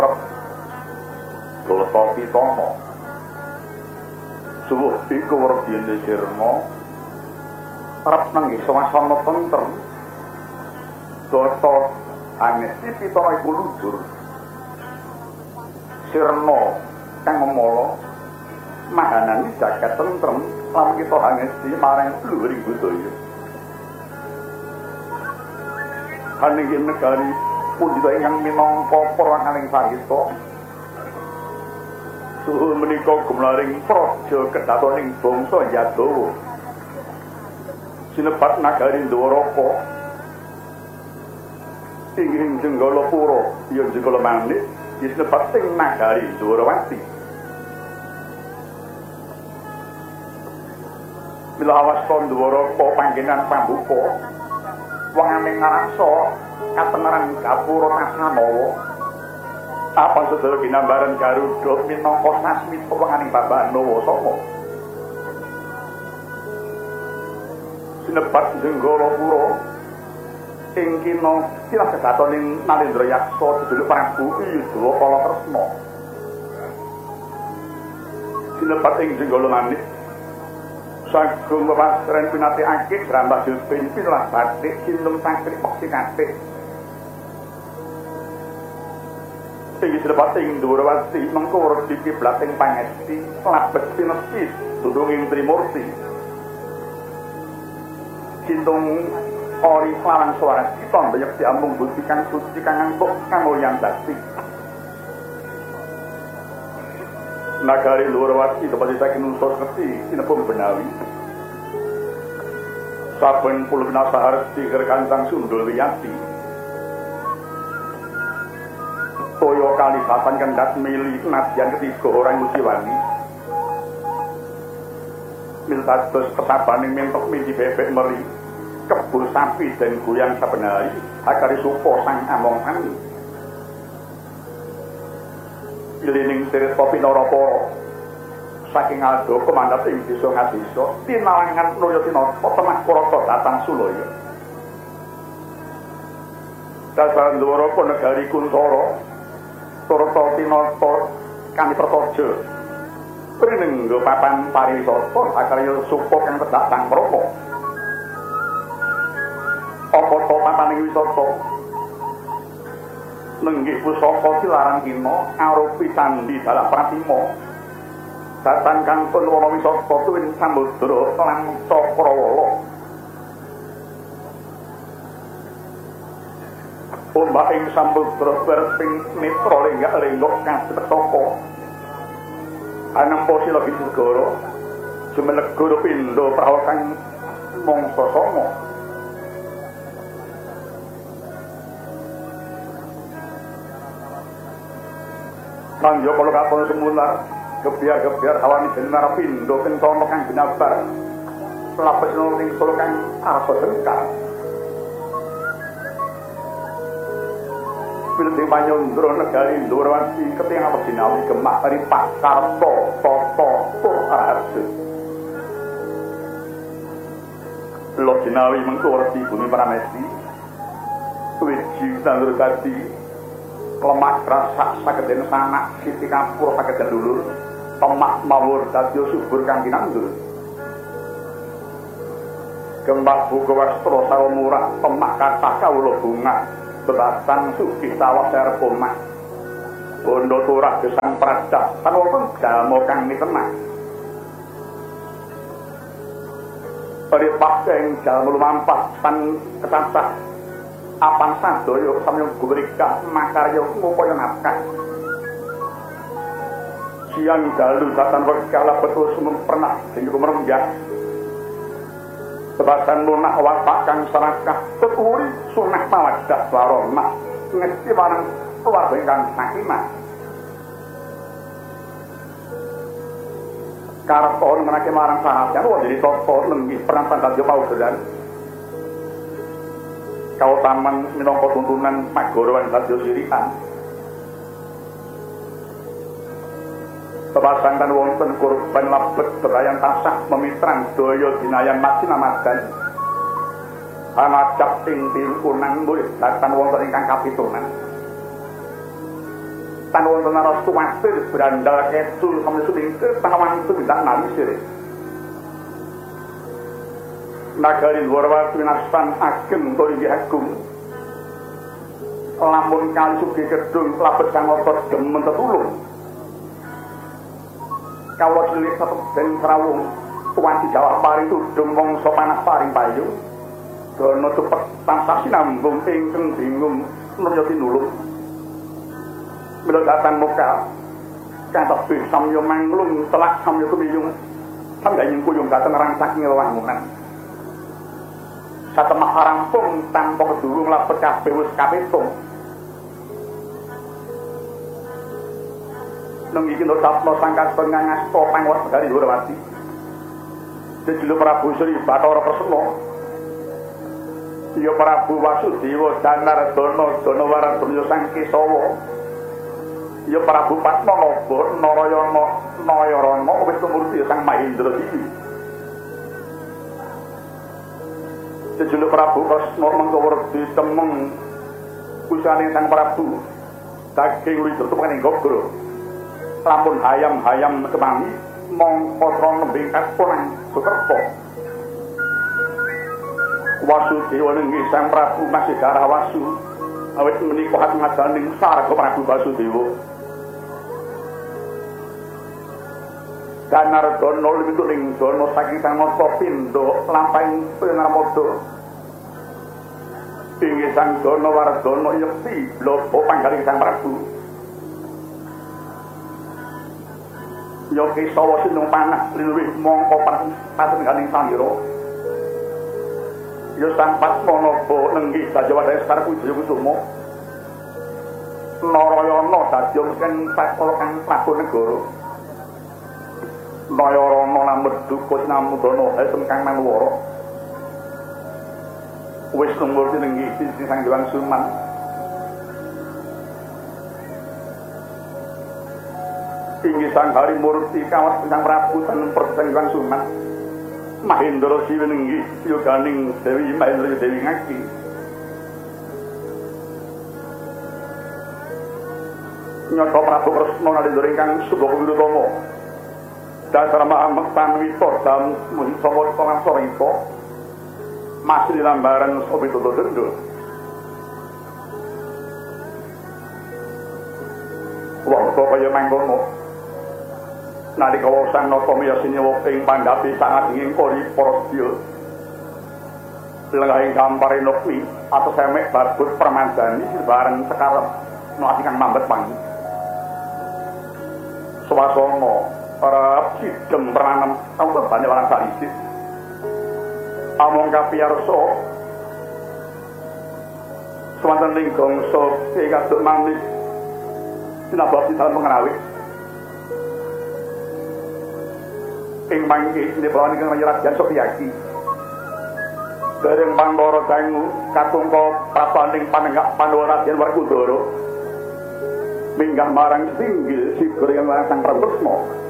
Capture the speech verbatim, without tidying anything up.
Dolta Pitama suwuh iku werdine sirna arep nangge swasana tentrem Dolta Angesti Pitama iku ludur sirna kang memala mahanani jagat tentrem lan kita Angesti marang luhuring budaya haning negari pundi ingkang minangka perwanganing sarita suhu menika gumlaring praja kedatoning bangsa Yadawa sinebat nagari Dwaraka inggih Jenggalapura ya Jenggalamani sinebat ing nagari Dwarawati mila awasta Dwaraka panggenan pambuka wangane ngarasa katenaran gapura Tasamawa apa sedaya ginambaran Garuda minangka sasmita wanganing babahan Nawasama sinebat Jenggalapura ing kina silah kedatoning Nalendra Yaksa sedulur Prabu Yudha Kalatresna sinebat ing Jenggalamani sagung pepasren pinateake grambah jupin pilah batik sinten sangkrik peksi katik ing sinebat ing Dwarawati mengko werdi kiblat ing pangesti labet sinesti tudunging Trimurti sintung ori kelawan suara kita banyak diambung bukti kang suci kang angkuk kang mulyan bakti nagari Dwarawati dapat saking unsur ngerti sinepun benawi saben puluh nasahar diger kancang Sundul Wiyati toyo kalihatan kendat mili nadyan ketiga orang musiwani miltados ketabaning mentok miji bebek meri kebul sapi dan goyang saben hari akari supo sang among-ani ilining tirta pinarapara saking aldo komandat ing desa ngadesa tinalangan Nayatinata temah Kurata datang Sulaya dasaran Dwaraka negari Kuntara Turta Tinata kami Pertaja prinengga papan pariwisata sakarya supa kang tedak tang Prama apa to papaning wisata lenggih pusaka silarang kina arupi candhi dalah pratima datan kantun wana wisata tuwin Samudra lan Cakrawala ombak ing Samudra berping mitra lenggak-lenggok kasepetaka anampa sila Bisegara jumenegara pindha prawa kang mangsa sanga Kanjo kalau katon semular gebiar-gebiar hawani benar pindho kentono kang binabar lapis ning solo kang arsa dengkal pilih Panyandra negari Dwarawati keting apa sinawi gemah dari Pakarta Tata tur arharja lo sinawi mengko werdi bumi Pramesti wiji tandur kadi lemak rasa sageden sanak siti kapur sageden dulur temak mawur dadya subur kang kinandur gembah buka wastra sawa murah temak kathah kawula bunga bebatan sugih sawah serep omah bondo turah gesang pradah tanwapun dalma kang mitenah paripak ing dalem lumampah tan ketansah apan sadaya samya gubrika makarya ngupaya nafkah siang dalu datan wekala betul sumempernah sing kumerembah sebasan lunah wapak kang sarakah teturi sunah mawaddah warahmah ngesti marang keluarga ingkang sakinah karep pohon menake marang sahajan wah jadi toto lenggih penampan dadya paugeran kautaman minangka tuntunan magarawan sadya sirikan Pepasangan wonten kurban labet berayan tasah memitrang daya dinayan masinamadan anacap ing tilkunang murid datan wonten ingkang kapitunan tan wonten ara suwasir brandal kecul kami sumingkir tanawan itu bintang nalisir nagari Dwarawati winastan ageng utawa inggih agung lamun kali sugih kedung labet kang otot demen tetulung kawula cilik satebeng Srawung wanci Jawa paring tudung mangsa panas paring payu dono cepet tansah sinambung ingkang bingung nurya tinulung mila datang muka kantos samya manglung telak samya tumiyung samgayeng kuyung dateng rangsaking wewangunan satemah rampung tanpa kedurung labet kabeh wis kapitung nang iki no sapno sangkat pengangasta pangwas dari Dwarawati Jejuluk Prabu Sri Bathara Kresna ya Prabu Wasudewa Danardana Danawaradana Sang Kesawa ya Prabu Padmanaba Narayana Nayarana wis tumurti Sang Mahendra iki Jejuluk Prabu Kresna Mangkawerdi temeng usane Sang Prabu daging widya tukaning gogro lampun hayam-hayam kemami mongko nembing kapuran Sukerta Wasudewa nenggih Sang Prabu masih darah wasu awit menika hati ngajaning sarga Prabu Wasudewa Danardana limiting dana saking Sang Nata Pindha lampahing Pranamada inggih Sang Danawardana yekti lapa panggalih Sang Prabu ya Kesawa sinung panas linuwih mongko panjenenganing samira ya Sang Padmanaba nenggih Jayawardhana Sekar Wijaya Kusuma Narayana dadi kan sakala kang Prabu Negara Nayarana Lambeduka Sinamudana Esem Kang Manuwara wis numur nenggih sing Sang Hyang Suman inggih Sang Harimurti kawas Sang Prabu ten Persenggang Suman Mahendra Siwi nenggih yoganing Dewi Mahendra Dewi Ngaki nyata Prabu Kresna nalendra ingkang Sugih Wirutama dasar mahamektan witor dan muhisawa sarita masih lambaran Sobitoto Dendul wangsa kaya mangkono nalika Sang Nata Miyasiniwa ing pandhapi sangadenging kori Prasedya lenggahing gampare Nokmi atus semek babut permandani bareng sekarep nasi kang mambet wangi swasana para sidem pranam sampun banyak orang salisi among kapiyarsa swanten ing gangsa kaduk manis sinabab di dalam pengerawit ing mangke ini pelawan ingkang Raden Sotyaki dereng Pandhara dangu katungka prapaning panenggak Pandhawa Raden Werkudara minggah marang singgil sigur ing Sang Prabu Kresna